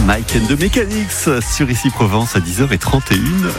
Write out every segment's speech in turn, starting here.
Mike and the Mechanics sur Ici Provence à 10h31.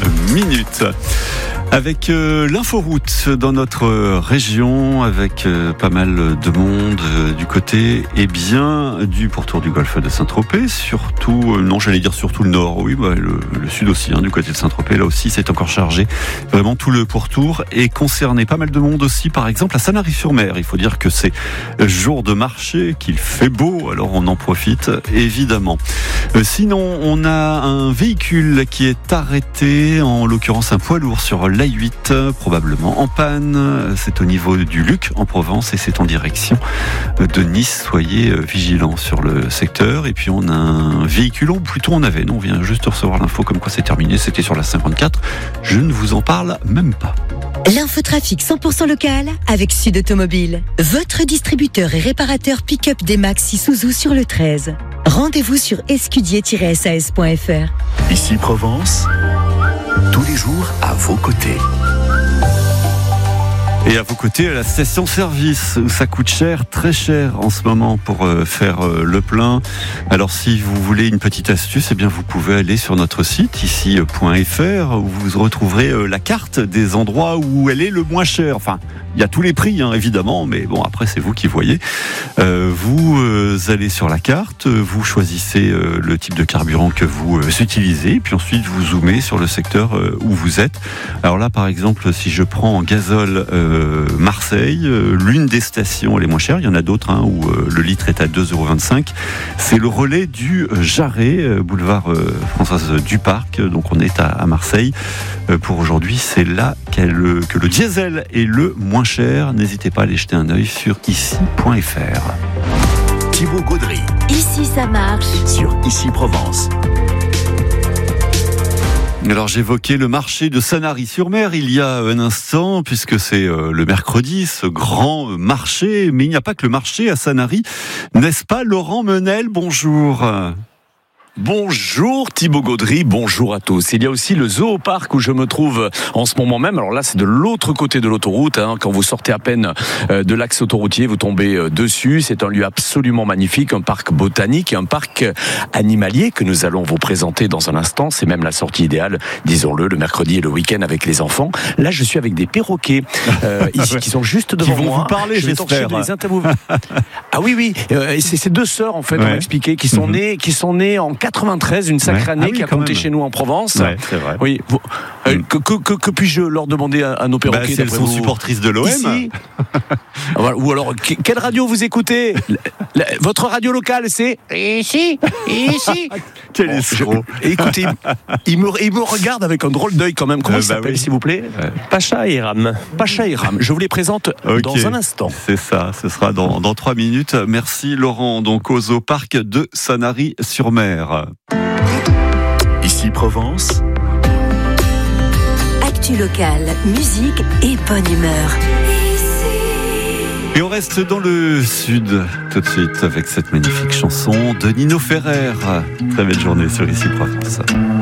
Avec l'inforoute dans notre région, avec pas mal de monde du côté du pourtour du golfe de Saint-Tropez, surtout le nord, oui, le sud aussi, du côté de Saint-Tropez, là aussi c'est encore chargé. Vraiment tout le pourtour est concerné. Pas mal de monde aussi, par exemple à Sanary-sur-Mer. Il faut dire que c'est jour de marché, qu'il fait beau, alors on en profite évidemment. Sinon, on a un véhicule qui est arrêté, en l'occurrence un poids lourd sur l'A8, probablement en panne. C'est au niveau du Luc en Provence et c'est en direction de Nice. Soyez vigilants sur le secteur. Et puis on a un véhicule, on vient juste de recevoir l'info comme quoi c'est terminé, c'était sur la 54. Je ne vous en parle même pas. L'infotrafic 100% local avec Sud Automobile. Votre distributeur et réparateur pick-up D-Max Isuzu sur le 13. Rendez-vous sur escudier-sas.fr. Ici Provence, tous les jours à vos côtés. Et à vos côtés, à la station-service, où ça coûte cher, très cher en ce moment pour faire le plein. Alors si vous voulez une petite astuce, eh bien vous pouvez aller sur notre site, ici.fr, où vous retrouverez la carte des endroits où elle est le moins cher. Enfin, il y a tous les prix, évidemment, mais bon, après c'est vous qui voyez. Vous allez sur la carte, vous choisissez le type de carburant que vous utilisez, puis ensuite vous zoomez sur le secteur où vous êtes. Alors là, par exemple, si je prends en gazole Marseille, l'une des stations les moins chères, il y en a d'autres où le litre est à 2,25 €. C'est le relais du Jarret, boulevard Françoise Duparc, donc on est à Marseille. Pour aujourd'hui, c'est là que le diesel est le moins cher. N'hésitez pas à aller jeter un œil sur ici.fr. Thibaut Gaudry. Ici ça marche. Sur Ici Provence. Alors j'évoquais le marché de Sanary-sur-Mer il y a un instant, puisque c'est le mercredi, ce grand marché. Mais il n'y a pas que le marché à Sanary, n'est-ce pas Laurent Menel? Bonjour. Bonjour Thibaut Gaudry, bonjour à tous. Il y a aussi le Zoo-Parc où je me trouve en ce moment même. Alors là, c'est de l'autre côté de l'autoroute. Quand vous sortez à peine de l'axe autoroutier, vous tombez dessus. C'est un lieu absolument magnifique, un parc botanique, un parc animalier que nous allons vous présenter dans un instant. C'est même la sortie idéale, disons-le, le mercredi et le week-end avec les enfants. Là, je suis avec des perroquets ici qui sont juste devant moi. Qui vont vous parler, j'espère. Les interviews. Ah oui. C'est ces deux sœurs, en fait, on m'a expliqué, qui sont nées en 93, une sacrée année qui a compté chez nous en Provence. Ouais, c'est vrai. Oui. Que puis-je leur demander à nos perroquets? Elles sont supportrices de l'OM. Ici. Ou alors, quelle radio vous écoutez? Votre radio locale, c'est ici. Quel escroc. Écoutez, il me regarde avec un drôle d'œil quand même. Comment il s'appelle, s'il vous plaît? Pacha Hiram. Je vous les présente dans un instant. C'est ça, ce sera dans 3 minutes. Merci Laurent, donc au Zoo-Parc de Sanary-sur-Mer. Ici Provence. Actu locale, musique et bonne humeur. Et on reste dans le sud tout de suite avec cette magnifique chanson de Nino Ferrer. Très belle journée sur Ici Provence.